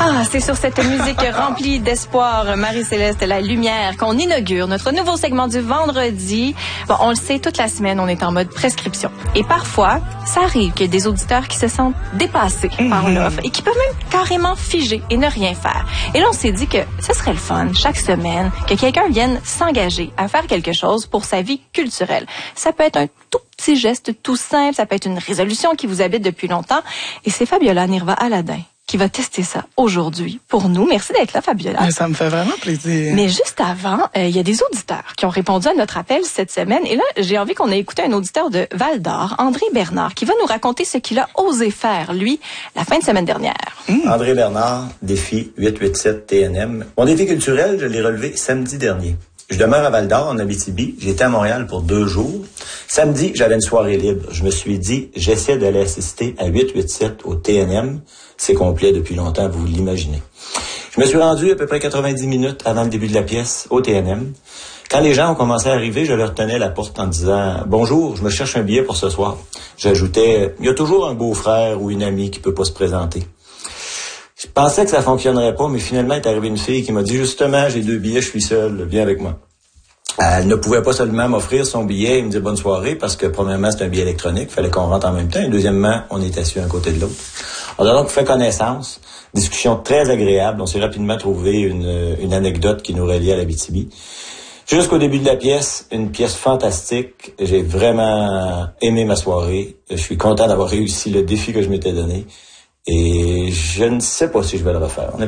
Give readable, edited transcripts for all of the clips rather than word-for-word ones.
Ah, c'est sur cette musique remplie d'espoir, Marie-Céleste La Lumière, qu'on inaugure notre nouveau segment du vendredi. Bon, on le sait, toute la semaine, on est en mode prescription. Et parfois, ça arrive qu'il y ait des auditeurs qui se sentent dépassés par l'offre et qui peuvent même carrément figer et ne rien faire. Et là, on s'est dit que ce serait le fun, chaque semaine, que quelqu'un vienne s'engager à faire quelque chose pour sa vie culturelle. Ça peut être un tout petit geste tout simple, ça peut être une résolution qui vous habite depuis longtemps. Et c'est Fabiola Nirva-Aladin qui va tester ça aujourd'hui pour nous. Merci d'être là, Fabiola. Mais ça me fait vraiment plaisir. Mais juste avant, il y a des auditeurs qui ont répondu à notre appel cette semaine. Et là, j'ai envie qu'on ait écouté un auditeur de Val-d'Or, André Bernard, qui va nous raconter ce qu'il a osé faire, lui, la fin de semaine dernière. André Bernard, défi 887 TNM. Mon défi culturel, je l'ai relevé samedi dernier. Je demeure à Val-d'Or, en Abitibi. J'étais à Montréal pour 2 jours. Samedi, j'avais une soirée libre. Je me suis dit, j'essaie d'aller assister à 887 au TNM. C'est complet depuis longtemps, vous l'imaginez. Je me suis rendu à peu près 90 minutes avant le début de la pièce au TNM. Quand les gens ont commencé à arriver, je leur tenais la porte en disant « Bonjour, je me cherche un billet pour ce soir. » J'ajoutais « Il y a toujours un beau-frère ou une amie qui peut pas se présenter. » Je pensais que ça fonctionnerait pas, mais finalement, est arrivée une fille qui m'a dit « Justement, j'ai 2 billets, je suis seul, viens avec moi. » Elle ne pouvait pas seulement m'offrir son billet et me dire bonne soirée parce que premièrement, c'est un billet électronique, il fallait qu'on rentre en même temps. Et deuxièmement, on est assis un côté de l'autre. On a donc fait connaissance, discussion très agréable. On s'est rapidement trouvé une anecdote qui nous reliait à l'Abitibi. Jusqu'au début de la pièce, une pièce fantastique. J'ai vraiment aimé ma soirée. Je suis content d'avoir réussi le défi que je m'étais donné. Et je ne sais pas si je vais le refaire. On est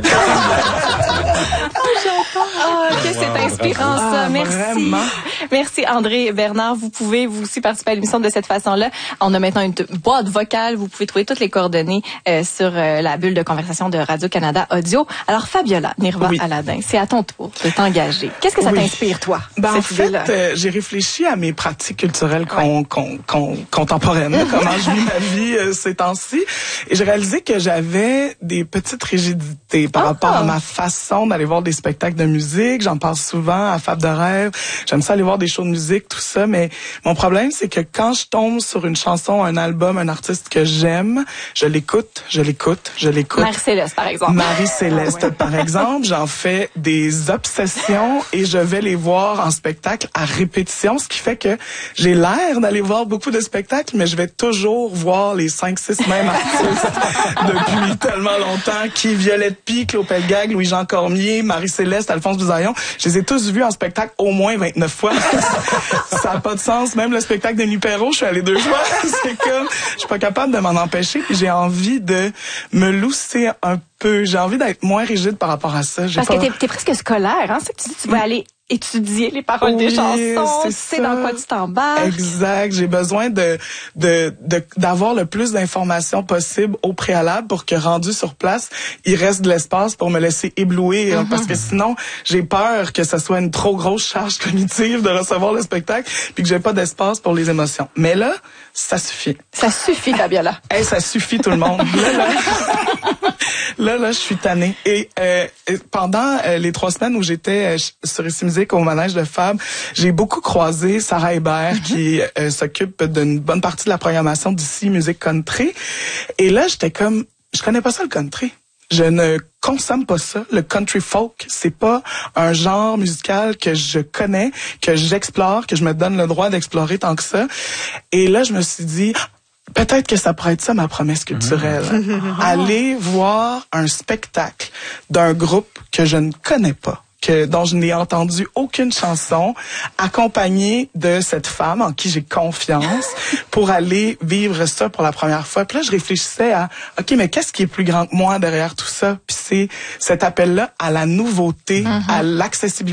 que c'est inspirant, ça. Merci. Vraiment? Merci, André Bernard. Vous pouvez, vous aussi, participer à l'émission de cette façon-là. On a maintenant une boîte vocale. Vous pouvez trouver toutes les coordonnées sur la bulle de conversation de Radio-Canada Audio. Alors, Fabiola Nirva-Aladin, c'est à ton tour de t'engager. Qu'est-ce que ça t'inspire, toi? En fait, j'ai réfléchi à mes pratiques culturelles contemporaines, comment je vis ma vie ces temps-ci. Et j'ai réalisé que j'avais des petites rigidités par rapport à ma façon d'aller voir des spectacles de musique. J'en parle souvent à Fab de Rêve. J'aime ça aller voir des shows de musique, tout ça. Mais mon problème, c'est que quand je tombe sur une chanson, un album, un artiste que j'aime, je l'écoute. Marie-Céleste, par exemple. Marie-Céleste, par exemple. J'en fais des obsessions et je vais les voir en spectacle à répétition, ce qui fait que j'ai l'air d'aller voir beaucoup de spectacles, mais je vais toujours voir les 5-6 mêmes artistes depuis tellement longtemps, qui Violette Pie, Claude Pelgag, Louis-Jean Cormier, Marie-Céleste, Alphonse Buzaillon. Je les ai tous vus en spectacle au moins 29 fois. Ça n'a pas de sens. Même le spectacle de Nuit Perrault, je suis allée 2 fois. C'est comme, je suis pas capable de m'en empêcher. Puis j'ai envie de me lousser un peu. J'ai envie d'être moins rigide par rapport à ça. Parce que t'es presque scolaire, hein? C'est que tu dis, tu vas aller étudier les paroles des chansons, c'est dans quoi tu t'embarques. Exact. J'ai besoin d'avoir le plus d'informations possible au préalable pour que rendu sur place, il reste de l'espace pour me laisser éblouir. Parce que sinon, j'ai peur que ça soit une trop grosse charge cognitive de recevoir le spectacle puis que j'ai pas d'espace pour les émotions. Mais là, ça suffit. Ça suffit, Fabiola. Hey, ça suffit tout le monde. Là, je suis tannée. Et pendant les 3 semaines où j'étais sur Ici Musique au manège de Fab, j'ai beaucoup croisé Sarah Hébert qui s'occupe d'une bonne partie de la programmation d'Ici Musique Country. Et là, j'étais comme, je connais pas ça le country. Je ne consomme pas ça. Le country folk, c'est pas un genre musical que je connais, que j'explore, que je me donne le droit d'explorer tant que ça. Et là, je me suis dit, peut-être que ça pourrait être ça ma promesse culturelle. Aller voir un spectacle d'un groupe que je ne connais pas, dont je n'ai entendu aucune chanson, accompagnée de cette femme en qui j'ai confiance pour aller vivre ça pour la première fois. Puis là, je réfléchissais à, OK, mais qu'est-ce qui est plus grand que moi derrière tout ça? Puis c'est cet appel-là à la nouveauté, à l'accessibilité.